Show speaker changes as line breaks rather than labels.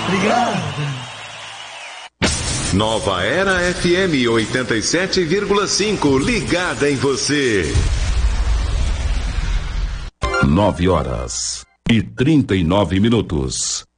Obrigado.
Nova Era FM 87,5, ligada em você.
9h39.